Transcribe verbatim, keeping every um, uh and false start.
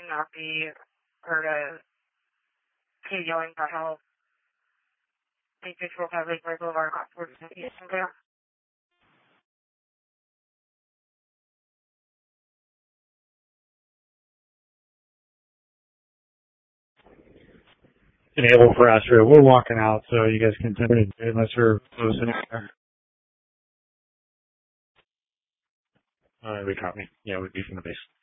not be heard to keep yelling for help. They just will have like regular upwards and east and there. Enable for Astro. We're walking out, so you guys can continue unless you're close in there. Uh, we caught me. Yeah, we'd be from the base.